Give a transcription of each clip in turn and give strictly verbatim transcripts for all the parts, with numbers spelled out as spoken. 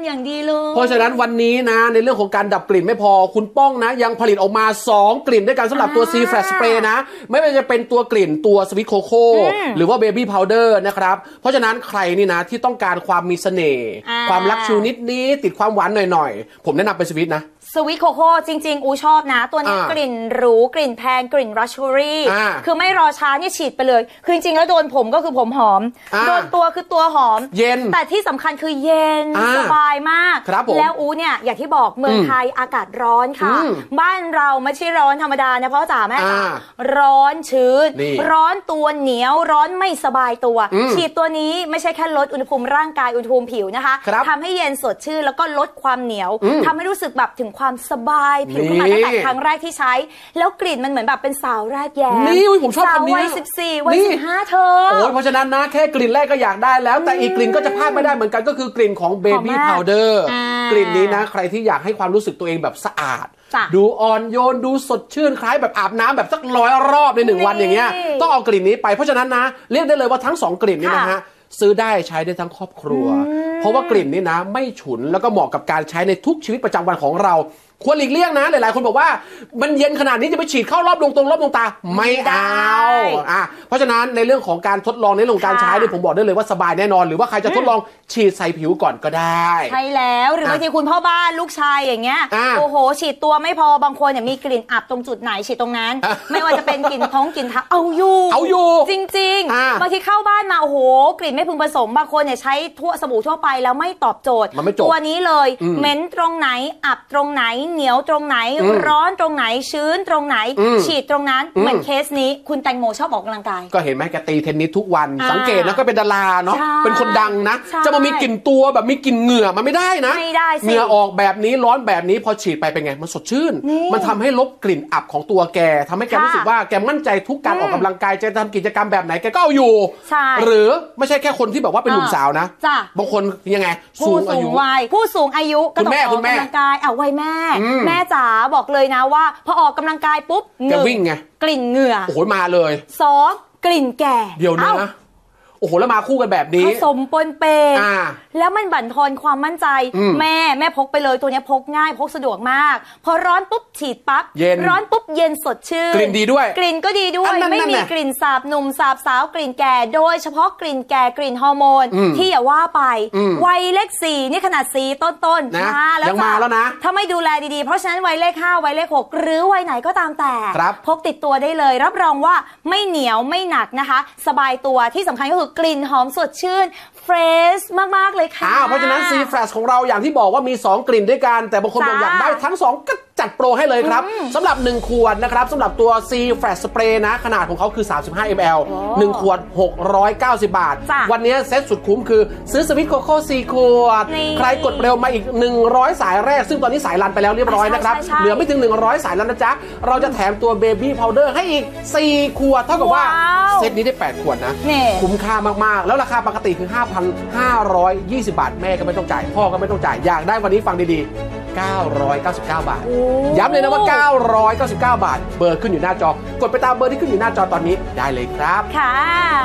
อย่างดีเลยเพราะฉะนั้นวันนี้นะในเรื่องของการดับกลิ่นไม่พอคุณป้องนะยังผลิตออกมาสองกลิ่นด้วยกันสำหรับตัว C Fresh Spray นะไม่ว่าจะเป็นตัวกลิ่นตัวสวิตโคโค่หรือว่า Baby Powder นะครับเพราะฉะนั้นใครนี่นะที่ต้องการความมีเสน่ห์ความลักชูนิดนี้ติดความหวานหน่อยๆผมแนะนำเป็นสวิตนะสวิตโคโค่จริงๆอูชอบนะตัวนี้กลิ่นหรูกลิ่นแพงกลิ่นรัชเชอรี่คือไม่รอช้าเนี่ยฉีดไปเลยคือจริงๆแล้วโดนผมก็คือผมหอมโดนตัวคือตัวหอมเย็นแต่ที่สำคัญคือเย็นสบายมากแล้วอูเนี่ยอย่างที่บอกเมืองไทยอากาศร้อนค่ะบ้านเราไม่ใช่ร้อนธรรมดานะพ่อจ๋าแม่จ๋าร้อนชื้นร้อนตัวเหนียวร้อนไม่สบายตัวฉีดตัวนี้ไม่ใช่แค่ลดอุณหภูมิร่างกายอุณหภูมิผิวนะคะทำให้เย็นสดชื่นแล้วก็ลดความเหนียวทำให้รู้สึกแบบถึงความสบายผิวขึ้นมาตั้งแต่ครั้งแรกที่ใช้แล้วกลิ่นมันเหมือนแบบเป็นสาวแรกแย้มนี่ผมชอบคำนี้วัยสิบสี่วัยสิบห้าเธอโอ้ยเพราะฉะนั้นนะแค่กลิ่นแรกก็อยากได้แล้วแต่อีกกลิ่นก็จะพลาดไม่ได้เหมือนกันก็คือกลิ่นของ Baby Powder กลิ่นนี้นะใครที่อยากให้ความรู้สึกตัวเองแบบสะอาดดูอ่อนโยนดูสดชื่นคล้ายแบบอาบน้ำแบบสักร้อยรอบในหนึ่งวันอย่างเงี้ยต้องเอากลิ่นนี้ไปเพราะฉะนั้นนะเรียกได้เลยว่าทั้งสองกลิ่นนี้นะฮะซื้อได้ใช้ได้ทั้งครอบครัวเพราะว่ากลิ่นนี้นะไม่ฉุนแล้วก็เหมาะกับการใช้ในทุกชีวิตประจำวันของเราควรหลีกเลี่ยงนะหลายๆคนบอกว่ามันเย็นขนาดนี้จะไปฉีดเข้ารอบดวงตรงรอบดวงตาไม่เอาอ่ะเพราะฉะนั้นในเรื่องของการทดลองในเรื่องของการใช้เนี่ยผมบอกได้เลยว่าสบายแน่นอนหรือว่าใครจะทดลองฉีดใส่ผิวก่อนก็ได้ใช่แล้วหรือบางทีคุณพ่อบ้านลูกชายอย่างเงี้ยโอ้โหฉีดตัวไม่พอบางคนเนี่ยมีกลิ่นอับตรงจุดไหนฉีดตรงนั้นไม่ว่าจะเป็นกลิ่นท้องกลิ่นเท้าเอาอยู่เอาอยู่จริงๆบางทีเข้าบ้านมาโอ้โหกลิ่นไม่พึงประสงค์บางคนเนี่ยใช้ทั่วสบู่ทั่วไปแล้วไม่ตอบโจทย์ตัวนี้เลยเหม็นตรงไหนอับตรงไหนเหนียวตรงไหนร้อนตรงไหนชื้นตรงไหนฉีดตรงนั้นเหมือนเคสนี้คุณแตงโมชอบออกกำลังกายก็เห็นไหมแกตีเทนนิสทุกวันสังเกตนะก็เป็นดาราเนาะเป็นคนดังนะจะมามีกลิ่นตัวแบบมีกลิ่นเหงื่อมันไม่ได้นะเหงื่อออกแบบนี้ร้อนแบบนี้พอฉีดไปเป็นไงมันสดชื่นมันทำให้ลบกลิ่นอับของตัวแกทำให้แกรู้สึกว่าแกมั่นใจทุกการออกกำลังกายจะทำกิจกรรมแบบไหนแกก็เอาอยู่หรือไม่ใช่แค่คนที่แบบว่าเป็นหนุ่มสาวนะบางคนยังไงสูงอายุผู้สูงอายุก็ต้องออกกำลังกายเอาไว้แม่แม่จ๋าบอกเลยนะว่าพอออกกำลังกายปุ๊บแกวิ่งไงกลิ่นเหงื่อโอ้โหมาเลยสองกลิ่นแก่เดี๋ยวนะโอ้โหแล้วมาคู่กันแบบนี้ผสมปนเปแล้วมันบั่นทอนความมั่นใจแม่แม่พกไปเลยตัวนี้พกง่ายพกสะดวกมากพอร้อนปุ๊บฉีดปั๊บร้อนปุ๊บเย็นสดชื่นกลิ่นดีด้วยกลิ่นก็ดีด้วยไม่มีกลิ่นสาบหนุ่มสาบสาวกลิ่นแก่โดยเฉพาะกลิ่นแก่กลิ่นฮอร์โมนที่อย่าว่าไปวัยเลขสี่นี่ขนาดสี่ต้นๆนะยังมาแล้วนะถ้าไม่ดูแลดีๆเพราะฉะนั้นวัยเลขห้าวัยเลขหกหรือวัยไหนก็ตามแต่พกติดตัวได้เลยรับรองว่าไม่เหนียวไม่หนักนะคะสบายตัวที่สำคัญก็คือกลิ่นหอมสดชื่นเฟรชมากๆเลยค่ะเพราะฉะนั้น C Fresh ของเราอย่างที่บอกว่ามีสองกลิ่นด้วยกันแต่บางคนบอกอยากได้ทั้งสองก็จัดโปรให้เลยครับสำหรับหนึ่งขวดนะครับสำหรับตัว C Fresh Spray นะขนาดของเขาคือสามสิบห้ามิลลิลิตร หนึ่งขวดหกร้อยเก้าสิบบาทวันนี้เซ็ตสุดคุ้มคือซื้อสวิตโคโค่สี่ขวดใครกดเร็วมาอีกหนึ่งร้อยสายแรกซึ่งตอนนี้สายรันไปแล้วเรียบร้อยนะครับเหลือไม่ถึงหนึ่งร้อยสายแล้วนะจ๊ะเราจะแถมตัว Baby Powder ให้อีกสี่ขวดเท่ากับว่าเซตนี้ได้แปดขวดนะคุ้มค่ามากๆแล้วราคาปกติคือ ห้าพันห้าร้อยยี่สิบบาทแม่ก็ไม่ต้องจ่ายพ่อก็ไม่ต้องจ่ายอยากได้วันนี้ฟังดีๆเก้าร้อยเก้าสิบเก้าบาทย้ำเลยนะว่าเก้าร้อยเก้าสิบเก้าบาทเบอร์ขึ้นอยู่หน้าจอกดไปตามเบอร์ที่ขึ้นอยู่หน้าจอตอนนี้ได้เลยครับค่ะ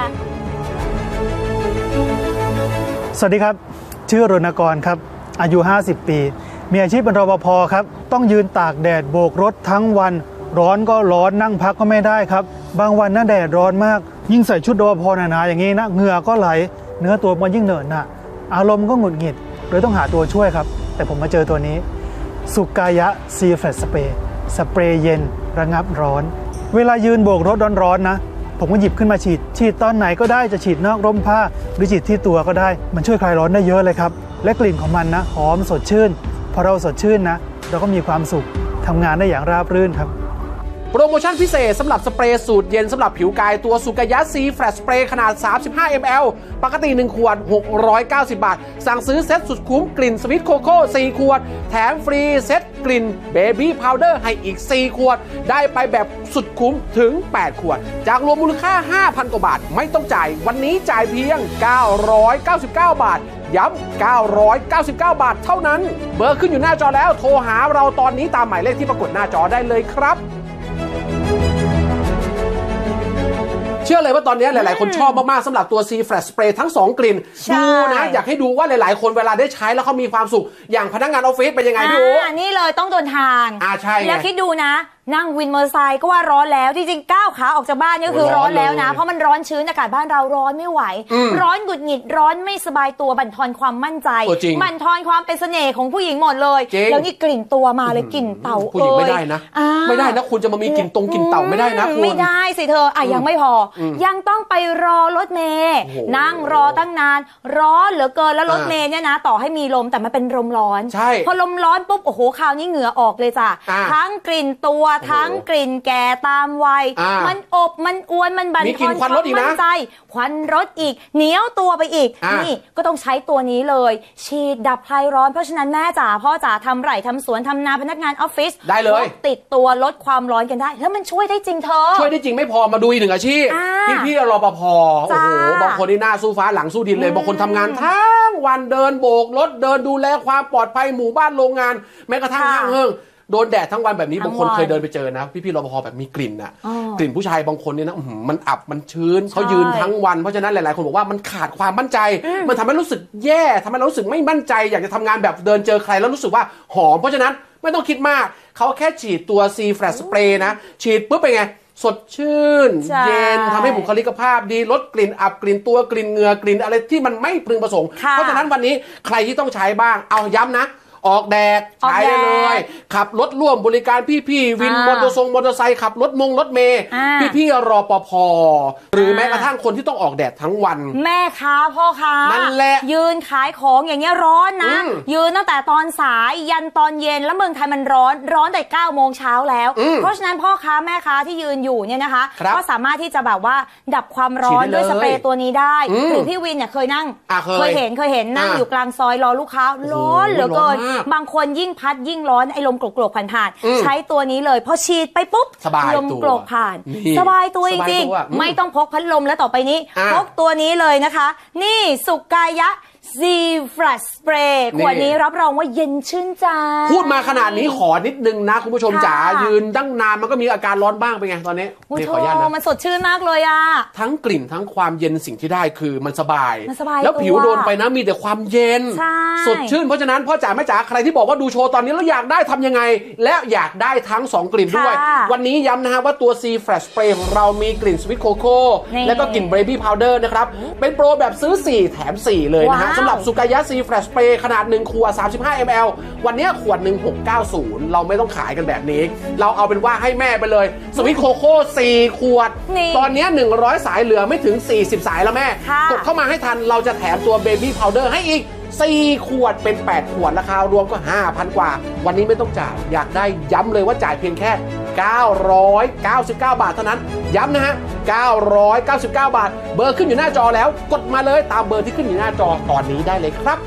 สวัสดีครับชื่อรณกรครับอายุห้าสิบปีมีอาชีพเป็นรปภครับต้องยืนตากแดดโบกรถทั้งวันร้อนก็ร้อนนั่งพักก็ไม่ได้ครับบางวันน่าแดดร้อนมากยิ่งใส่ชุดรปภหนาๆอย่างนี้นะเหงื่อก็ไหลเนื้อตัวมันยิ่งเหนอะหนะอารมณ์ก็หงุดหงิดเลยต้องหาตัวช่วยครับแต่ผมมาเจอตัวนี้สุกายะ C Fresh Spray สเปรย์เย็นระงับร้อนเวลายืนโบกรถร้อนๆนะผมก็หยิบขึ้นมาฉีดฉีดตอนไหนก็ได้จะฉีดนอกร่มผ้าหรือฉีดที่ตัวก็ได้มันช่วยคลายร้อนได้เยอะเลยครับและกลิ่นของมันนะหอมสดชื่นพอเราสดชื่นนะเราก็มีความสุขทำงานได้อย่างราบรื่นครับโปรโมชั่นพิเศษสำหรับสเปรย์สูตรเย็นสำหรับผิวกายตัวสุกายะ C Fresh Spray ขนาดสามสิบห้ามิลลิลิตร ปกติหนึ่งขวดหกร้อยเก้าสิบบาทสั่งซื้อเซ็ตสุดคุ้มกลิ่นสวิตโคโค่สี่ขวดแถมฟรีเซ็ตกลิ่น Baby Powder ให้อีกสี่ขวดได้ไปแบบสุดคุ้มถึงแปดขวดจากรวมมูลค่า ห้าพัน กว่าบาทไม่ต้องจ่ายวันนี้จ่ายเพียงเก้าร้อยเก้าสิบเก้าบาทย้ำเก้าร้อยเก้าสิบเก้าบาทเท่านั้นเบอร์ขึ้นอยู่หน้าจอแล้วโทรหาเราตอนนี้ตามหมายเลขที่ปรากฏหน้าจอได้เลยครับเชื่อเลยว่าตอนนี้หลายๆคนชอบมากๆสำหรับตัว C Flash Spray ทั้งสองกลิ่นดูนะอยากให้ดูว่าหลายๆคนเวลาได้ใช้แล้วเขามีความสุขอย่างพนักงานออฟฟิศเป็นยังไงดูอันนี้เลยต้องโดนทานอ่าใช่แล้วคิดดูนะนั่งวินมอเตอร์ไซค์ก็ว่าร้อนแล้วจริงๆก้าวขาออกจากบ้านนี่คือร้อนแล้วนะเพราะมันร้อนชื้นอากาศบ้านเราร้อนไม่ไหวร้อนหงุดหงิดร้อนไม่สบายตัวบั่นทอนความมั่นใจบั่นทอนความเป็นเสน่ห์ของผู้หญิงหมดเลยแล้วนี่กลิ่นตัวมาเลยกลิ่นเต่าผู้หญิงไม่ได้นะไม่ได้นะคุณจะมามีกลิ่นตรงกลิ่นเต่าไม่ได้นะคุณไม่ได้สิเธออ่ะยังไม่พอยังต้องไปรอรถเมล์นั่งรอตั้งนานร้อนเหลือเกินแล้วรถเมล์เนี่ยนะต่อให้มีลมแต่มันเป็นลมร้อนพอลมร้อนปุ๊บโอ้โหคราวนี้เหงื่อออกเลยจ้ะทั้งกลิ่นตัวทั้งกลิ่นแก่ตามวัยมันอบมันอวนมันบั่นทอนความมั่นใจควันรถอีกเหนียวตัวไปอีกนี่ก็ต้องใช้ตัวนี้เลยฉีดดับคลายร้อนเพราะฉะนั้นแม่จ๋าพ่อจ๋าทำไร่ทำสวนทำนาพนักงานออฟฟิศได้เลยติดตัวลดความร้อนกันได้แล้วมันช่วยได้จริงเธอช่วยได้จริงไม่พอมาดูอีกหนึ่งอาชีพพี่พี่รปภโอ้โหบางคนนี่หน้าสู้ฟ้าหลังสู้ดินเลยบางคนทำงานทั้งวันเดินโบกรถเดินดูแลความปลอดภัยหมู่บ้านโรงงานแม้กระทั่งห้างเฮิ่งโดนแดดทั้งวันแบบนี้บางคนเคยเดินไปเจอนะพี่ๆรปภแบบมีกลิ่นอ่ะกลิ่นผู้ชายบางคนเนี่ยนะมันอับมันชื้นเขายืนทั้งวันเพราะฉะนั้นหลายๆคนบอกว่ามันขาดความมั่นใจมันทำให้รู้สึกแย่ทำให้เรารู้สึกไม่มั่นใจอยากจะทำงานแบบเดินเจอใครแล้วรู้สึกว่าหอมเพราะฉะนั้นไม่ต้องคิดมากเขาแค่ฉีดตัว C Flash Spray นะฉีดปุ๊บเป็นไงสดชื่นเย็นทำให้บุคลิกภาพดีลดกลิ่นอับกลิ่นตัวกลิ่นเหงื่อกลิ่นอะไรที่มันไม่พึงประสงค์เพราะฉะนั้นวันนี้ใครที่ต้องใช้บ้างเอาย้ำนะออกแดดใช้ได้เลยขับรถร่วมบริการพี่ๆวินมอเตอร์ไซค์มอเตอร์ไซค์ขับรถมงรถเมย์พี่ๆรปภหรือแม้กระทั่งคนที่ต้องออกแดดทั้งวันแม่ค้าพ่อค้านั่นแหละยืนขายของอย่างเงี้ยร้อนนะยืนตั้งแต่ตอนสายยันตอนเย็นแล้วเมืองไทยมันร้อนร้อนแต่เก้าโมงเช้าแล้วเพราะฉะนั้นพ่อค้าแม่ค้าที่ยืนอยู่เนี่ยนะคะก็สามารถที่จะแบบว่าดับความร้อนด้วยสเปรย์ตัวนี้ได้หรือพี่วินเนี่ยเคยนั่งเคยเห็นเคยเห็นนั่งอยู่กลางซอยรอลูกค้าร้อนเหลือเกินบางคนยิ่งพัดยิ่งร้อนไอ้ลมโกรกๆผ่านๆใช้ตัวนี้เลยพอฉีดไปปุ๊บลมโกรกผ่านสบายตัวจริงๆไม่ต้องพกพัดลมแล้วต่อไปนี้พกตัวนี้เลยนะคะนี่สุกายะ C Flash Spray ขวดนี้รับรองว่าเย็นชื่นใจพูดมาขนาดนี้ขอนิดนึงนะคุณผู้ชมจ๋ายืนตั้งนานมันก็มีอาการร้อนบ้างเป็นไงตอนนี้นี่ขออนุญาตนะมันสดชื่นมากเลยอะทั้งกลิ่นทั้งความเย็นสิ่งที่ได้คือมันสบายแล้วผิวโดนไปนะมีแต่ความเย็นสดชื่นเพราะฉะนั้นพ่อจ๋าแม่จ๋าใครที่บอกว่าดูโชว์ตอนนี้แล้วอยากได้ทำยังไงและอยากได้ทั้งสองกลิ่นด้วยวันนี้ย้ำนะฮะว่าตัว C Flash Spray ของเรามีกลิ่นสวิตโคโค่และก็กลิ่นเบบี้พาวเดอร์นะครับเป็นโปรแบบซื้อสี่แถมสี่เลยนะฮะสำหรับสุกายะ C Flash Spray ขนาดหนึ่งขวดสามสิบห้ามิลลิลิตร วันนี้ขวดหนึ่งหกร้อยเก้าสิบเราไม่ต้องขายกันแบบนี้เราเอาเป็นว่าให้แม่ไปเลยสวิตโคโค่สี่ขวดตอนนี้หนึ่งร้อยสายเหลือไม่ถึงสี่สิบสายแล้วแม่กดเข้ามาให้ทันเราจะแถมตัว Baby Powder ให้อีกสี่ขวดเป็นแปดขวดราคารวมก็ ห้าพัน กว่าวันนี้ไม่ต้องจ่ายอยากได้ย้ำเลยว่าจ่ายเพียงแค่เก้าร้อยเก้าสิบเก้าบาทเท่านั้นย้ำนะฮะเก้าร้อยเก้าสิบเก้าบาทเบอร์ขึ้นอยู่หน้าจอแล้วกดมาเลยตามเบอร์ที่ขึ้นอยู่หน้าจอตอนนี้ได้เลยครับ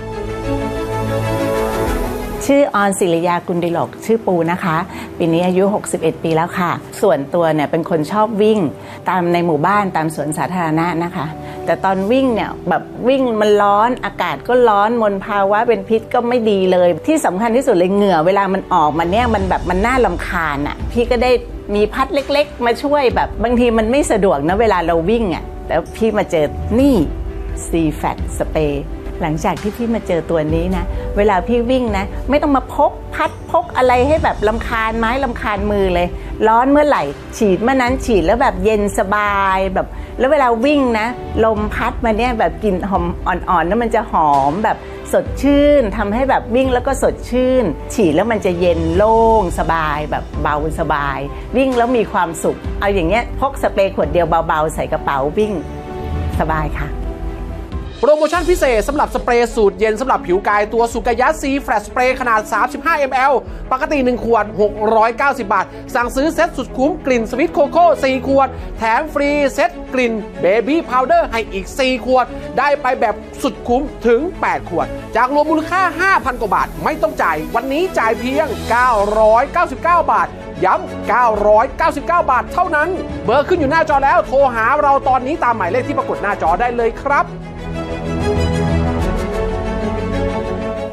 ชื่อออนศิริยากุลดิลกชื่อปูนะคะปีนี้อายุหกสิบเอ็ดปีแล้วค่ะส่วนตัวเนี่ยเป็นคนชอบวิ่งตามในหมู่บ้านตามสวนสาธารณะนะคะแต่ตอนวิ่งเนี่ยแบบวิ่งมันร้อนอากาศก็ร้อนมลภาวะเป็นพิษก็ไม่ดีเลยที่สำคัญที่สุดเลยเหงื่อเวลามันออกมันเนี่ยมันแบบมันน่ารำคาญอ่ะพี่ก็ได้มีพัดเล็กๆมาช่วยแบบบางทีมันไม่สะดวกนะเวลาเราวิ่งอ่ะแต่พี่มาเจอนี่ C Flash Sprayหลังจากที่พี่มาเจอตัวนี้นะเวลาพี่วิ่งนะไม่ต้องมาพกพัดพกอะไรให้แบบรำคาญไม้รำคาญมือเลยร้อนเมื่อไหร่ฉีดเมื่อนั้นฉีดแล้วแบบเย็นสบายแบบแล้วเวลาวิ่งนะลมพัดมาเนี่ยแบบกลิ่นหอมอ่อนๆแล้วมันจะหอมแบบสดชื่นทำให้แบบวิ่งแล้วก็สดชื่นฉีดแล้วมันจะเย็นโล่งสบายแบบเบาสบายวิ่งแล้วมีความสุขเอาอย่างเงี้ยพกสเปรย์ขวดเดียวเบาๆใส่กระเป๋าวิ่งสบายค่ะโปรโมชั่นพิเศษสำหรับสเปรย์สูตรเย็นสำหรับผิวกายตัวสุกายะ C Flash Spray ขนาดสามสิบห้ามิลลิลิตร ปกติหนึ่งขวดหกร้อยเก้าสิบบาทสั่งซื้อเซ็ตสุดคุ้มกลิ่นสวิตโคโค่สี่ขวดแถมฟรีเซ็ตกลิ่น Baby Powder ให้อีกสี่ขวดได้ไปแบบสุดคุ้มถึงแปดขวดจากรวมมูลค่า ห้าพัน กว่าบาทไม่ต้องจ่ายวันนี้จ่ายเพียงเก้าร้อยเก้าสิบเก้าบาทย้ำเก้าร้อยเก้าสิบเก้าบาทเท่านั้นเบอร์ขึ้นอยู่หน้าจอแล้วโทรหาเราตอนนี้ตามหมายเลขที่ปรากฏหน้าจอได้เลยครับ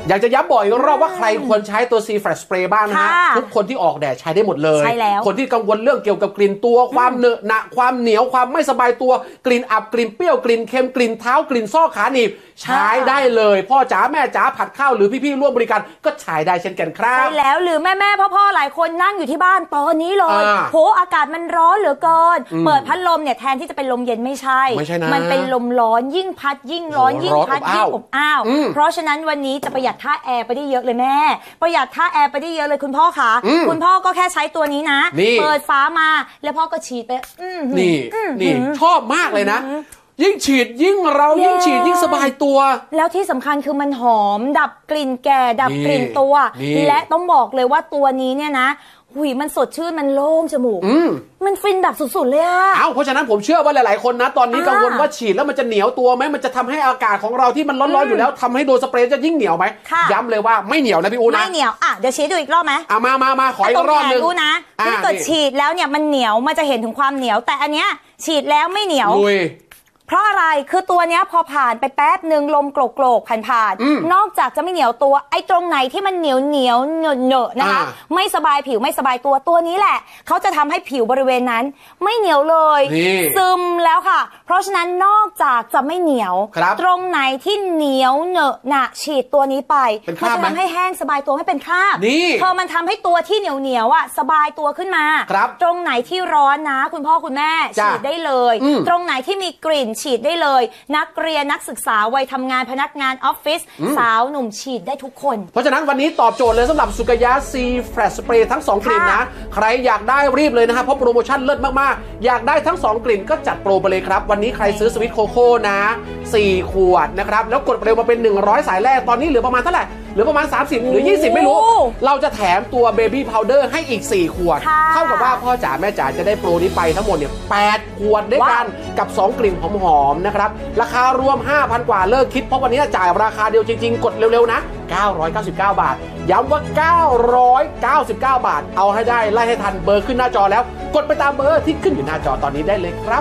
อยากจะย้ำบ่อยรอบว่าใครควรใช้ตัว ซี แฟลช Spray บ้างนะฮะทุกคนที่ออกแดดใช้ได้หมดเลยคนที่กังวลเรื่องเกี่ยวกับกลิ่นตัวความเหนอะหนะความเหนียวความไม่สบายตัวกลิ่นอับกลิ่นเปรี้ยวกลิ่นเค็มกลิ่นเท้ากลิ่นซอกขาหนีบใช้ได้เลยพ่อจ๋าแม่จ๋าผัดข้าวหรือพี่ๆร่วมบริการก็ใช้ได้เช่นกันครับใช่แล้วหรือแม่ๆพ่อๆหลายคนนั่งอยู่ที่บ้านตอนนี้เลยโหอากาศมันร้อนเหลือเกินเปิดพัดลมเนี่ยแทนที่จะเป็นลมเย็นไม่ใช่มันเป็นลมร้อนยิ่งพัดยิ่งร้อนยิ่งพัดยิ่งอบอ้าวเพราะฉะนั้นวันนี้จะประหยัดค่าแอร์ไปได้เยอะเลยแม่ประหยัดค่าแอร์ไปได้เยอะเลยคุณพ่อคะคุณพ่อก็แค่ใช้ตัวนี้นะเปิดฟ้ามาแล้วพ่อก็ฉีดไปนี่นี่ชอบมากเลยนะยิ่งฉีดยิ่งเรายิ่งฉีดยิ่งสบายตัวแล้วที่สำคัญคือมันหอมดับกลิ่นแก่ดับกลิ่นตัวและต้องบอกเลยว่าตัวนี้เนี่ยนะหุยมันสดชื่นมันโล่งจมูกมันฟินแบบสุดๆเลยอะอ้าวเพราะฉะนั้นผมเชื่อว่าหลายๆคนนะตอนนี้กังวลว่าฉีดแล้วมันจะเหนียวตัวไหมมันจะทำให้อากาศของเราที่มันร้อนๆอยู่แล้วทำให้โดนสเปรย์จะยิ่งเหนียวไหมย้ำเลยว่าไม่เหนียวนะพี่อูนะไม่เหนียวอ่ะเดี๋ยวฉีดดูอีกรอบไหมอ่ะมามามาขออีกรอบนึงดูนะถ้าเกิดฉีดแล้วเนี่ยมันเหนียวมันจะเห็นถึงความเหนียวแต่อันเนี้ยฉีดแล้วไม่เหนียวเพราะอะไรคือตัวเนี้ยพอผ่านไปแป๊บหนึ่งลมโกรกโกรกผ่านผ่านนอกจากจะไม่เหนียวตัวไอ้ตรงไหนที่มันเหนียวเหนียวเหนอะเหนอะนะคะไม่สบายผิวไม่สบายตัวตัวนี้แหละเขาจะทำให้ผิวบริเวณนั้นไม่เหนียวเลยซึมแล้วค่ะเพราะฉะนั้นนอกจากจะไม่เหนียวตรงไหนที่เหนียวเหนอะหนะฉีดตัวนี้ไปมันจะทำให้แห้งสบายตัวไม่เป็นคราบพอมันทำให้ตัวที่เหนียวเหนียวอ่ะสบายตัวขึ้นมาตรงไหนที่ร้อนนะคุณพ่อคุณแม่ฉีดได้เลยตรงไหนที่มีกลิ่นฉีดได้เลยนักเรียนนักศึกษาวัยทำงานพนักงานออฟฟิศสาวหนุ่มฉีดได้ทุกคนเพราะฉะนั้นวันนี้ตอบโจทย์เลยสำหรับสุกยะ ซี แฟลช Spray ทั้งสองกลิ่นนะใครอยากได้รีบเลยนะครับเพราะโปรโมชั่นเลิศมากๆอยากได้ทั้งสองกลิ่นก็จัดโปรไปเลยครับวันนี้ใครซื้อสวิตโคโค่นะสี่ขวดนะครับแล้วกดเร็วมาเป็นหนึ่งร้อยสายแรกตอนนี้เหลือประมาณเท่าไหร่เหลือประมาณสามสิบหรือยี่สิบไม่รู้เราจะแถมตัวเบบี้พาวเดอร์ให้อีกสี่ขวดเท่ากับว่าพ่อจ๋าแม่จ๋าจะได้โปรนี้ไปทั้งหมดเนี่ยแปดขวดด้วยกันกับสองกลิ่นหอมๆนะครับราคารวม ห้าพัน กว่าเลิกคิดเพราะวันนี้จ่ายราคาเดียวจริงๆกดเร็วๆนะเก้าร้อยเก้าสิบเก้าบาทย้ำว่าเก้าร้อยเก้าสิบเก้าบาทเอาให้ได้ไล่ให้ทันเบอร์ขึ้นหน้าจอแล้วกดไปตามเบอร์ที่ขึ้นอยู่หน้าจอตอนนี้ได้เลยครับ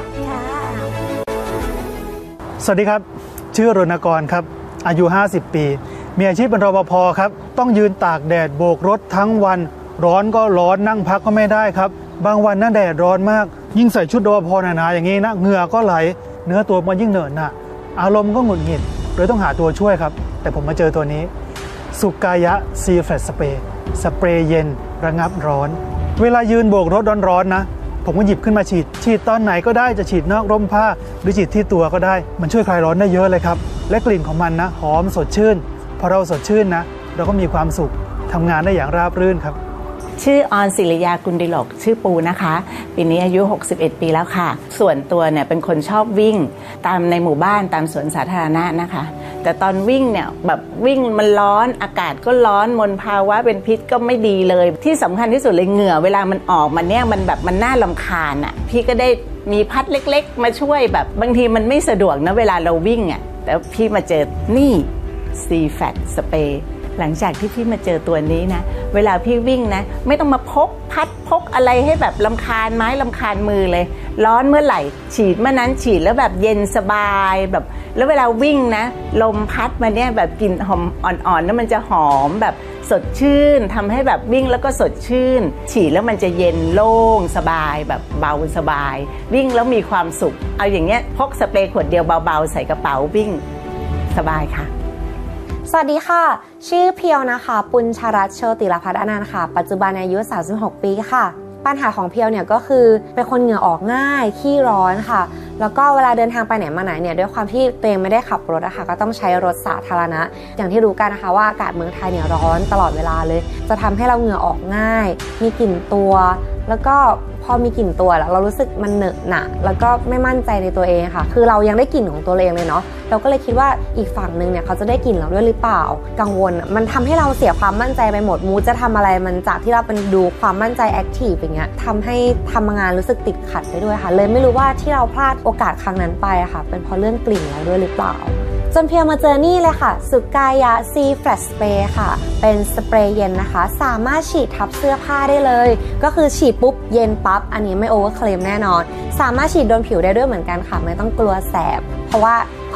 สวัสดีครับชื่อรณกรครับอายุห้าสิบปีมีอาชีพเป็นรปภครับต้องยืนตากแดดโบกรถทั้งวันร้อนก็ร้อนนั่งพักก็ไม่ได้ครับบางวันน่าแดดร้อนมากยิ่งใส่ชุดรปภหนาๆอย่างนี้นะเหงื่อก็ไหลเนื้อตัวมันยิ่งเหนอะหนะอารมณ์ก็หงุดหงิดเลยต้องหาตัวช่วยครับแต่ผมมาเจอตัวนี้สุกายะ ซี แฟลช Spray สเปรย์เย็นระงับร้อนเวลายืนโบกรถร้อนๆนะผมก็หยิบขึ้นมาฉีดฉีดตอนไหนก็ได้จะฉีดนอกร่มผ้าหรือฉีดที่ตัวก็ได้มันช่วยคลายร้อนได้เยอะเลยครับและกลิ่นของมันนะหอมสดชื่นพอเราสดชื่นนะเราก็มีความสุขทำงานได้อย่างราบรื่นครับชื่อออนศิริยากุลดิลกชื่อปูนะคะปีนี้อายุหกสิบเอ็ดปีแล้วค่ะส่วนตัวเนี่ยเป็นคนชอบวิ่งตามในหมู่บ้านตามสวนสาธารณะนะคะแต่ตอนวิ่งเนี่ยแบบวิ่งมันร้อนอากาศก็ร้อนมลภาวะเป็นพิษก็ไม่ดีเลยที่สำคัญที่สุดเลยเหงื่อเวลามันออกมันเนี่ยมันแบบมันน่ารำคาญอ่ะพี่ก็ได้มีพัดเล็กๆมาช่วยแบบบางทีมันไม่สะดวกนะเวลาเราวิ่งอ่ะแต่พี่มาเจอนี่ ซี แฟลช Sprayหลังจากที่พี่มาเจอตัวนี้นะเวลาพี่วิ่งนะไม่ต้องมาพกพัดพกอะไรให้แบบรำคาญไม้รำคาญมือเลยร้อนเมื่อไหร่ฉีดเมื่อนั้นฉีดแล้วแบบเย็นสบายแบบแล้วเวลาวิ่งนะลมพัดมาเนี่ยแบบกลิ่นหอมอ่อนๆแล้วมันจะหอมแบบสดชื่นทำให้แบบวิ่งแล้วก็สดชื่นฉีดแล้วมันจะเย็นโล่งสบายแบบเบาสบายวิ่งแล้วมีความสุขเอาอย่างเงี้ยพกสเปรย์ขวดเดียวเบาๆใส่กระเป๋าวิ่งสบายค่ะสวัสดีค่ะชื่อเพียวนะคะปุญชรัตน์โชติรพัฒน์อนันต์ค่ะปัจจุบันอายุสามสิบหกปีค่ะปัญหาของเพียวเนี่ยก็คือเป็นคนเหงื่อออกง่ายขี้ร้อนค่ะแล้วก็เวลาเดินทางไปไหนมาไหนเนี่ยด้วยความที่ตัวเองไม่ได้ขับรถนะคะก็ต้องใช้รถสาธารณะอย่างที่รู้กันนะคะว่าอากาศเมืองไทยเนี่ยร้อนตลอดเวลาเลยจะทำให้เราเหงื่อออกง่ายมีกลิ่นตัวแล้วก็พอมีกลิ่นตัวแล้วเรารู้สึกมันเหนอะหนะแล้วก็ไม่มั่นใจในตัวเองค่ะคือเรายังได้กลิ่นของตัวเองเลยเนาะเราก็เลยคิดว่าอีกฝั่งนึงเนี่ยเขาจะได้กลิ่นเราด้วยหรือเปล่ากังวลมันทำให้เราเสียความมั่นใจไปหมดมูจะทำอะไรมันจากที่เราเป็นดูความมั่นใจแอคทีฟอย่างเงี้ยทำให้ทำงานรู้สึกติดขัดไปด้วยค่ะเลยไม่รู้ว่าที่เราพลาดโอกาสครั้งนั้นไปค่ะเป็นเพราะเรื่องกลิ่นเราด้วยหรือเปล่าจนเพียวมาเจอนี่เลยค่ะสุกายะ ซี แฟลช Spray ค่ะเป็นสเปรย์เย็นนะคะสามารถฉีดทับเสื้อผ้าได้เลยก็คือฉีดปุ๊บเย็นปั๊บอันนี้ไม่โอเวอร์เคลมแน่นอนสามารถฉีดโดนผิวได้ด้วยเหมือนกันค่ะไม่ต้องกลัวแสบเพราะว่าค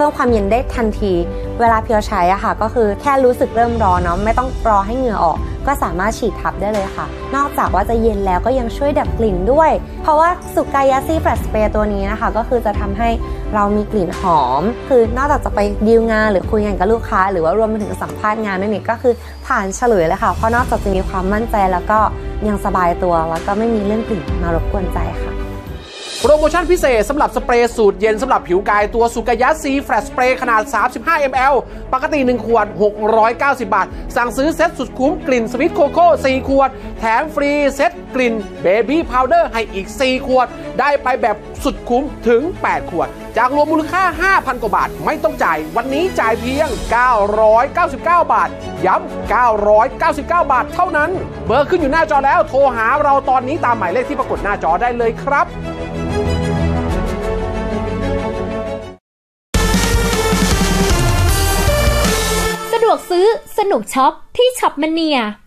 พิ่มความเย็นได้ทันทีเวลาเพียวใช้อะค่ะก็คือแค่รู้สึกเริ่มร้อนเนาะไม่ต้องรอให้เหงื่อออกก็สามารถฉีดทับได้เลยค่ะนอกจากว่าจะเย็นแล้วก็ยังช่วยดับกลิ่นด้วยเพราะว่าสุกายาซี่แฟลชสเปรย์ตัวนี้นะคะก็คือจะทำให้เรามีกลิ่นหอมคือนอกจากจะไปดีลงานหรือคุยงานกับลูกค้าหรือว่ารวมไปถึงสัมภาษณ์งานนั่นเองก็คือผ่านเฉลยเลยค่ะเพราะนอกจากจะมีความมั่นใจแล้วก็ยังสบายตัวแล้วก็ไม่มีเรื่องกลิ่นมารบกวนใจค่ะโปรโมชั่นพิเศษสำหรับสเปรย์สูตรเย็นสำหรับผิวกายตัวสุกายะซีแฟลชสเปรย์ขนาด สามสิบห้ามิลลิลิตร ปกติหนึ่งขวดหกร้อยเก้าสิบบาทสั่งซื้อเซ็ตสุดคุ้มกลิ่นสวิตโคโค่สี่ขวดแถมฟรีเซ็ตกลิ่นเบบี้พาวเดอร์ให้อีกสี่ขวดได้ไปแบบสุดคุ้มถึงแปดขวดจากรวมมูลค่า ห้าพัน กว่าบาทไม่ต้องจ่ายวันนี้จ่ายเพียงเก้าร้อยเก้าสิบเก้าบาทย้ำเก้าร้อยเก้าสิบเก้าบาทเท่านั้นเบอร์ขึ้นอยู่หน้าจอแล้วโทรหาเราตอนนี้ตามหมายเลขที่ปรากฏหน้าจอได้เลยครับสะดวกซื้อสนุกช็อปที่ช็อปมะเนีย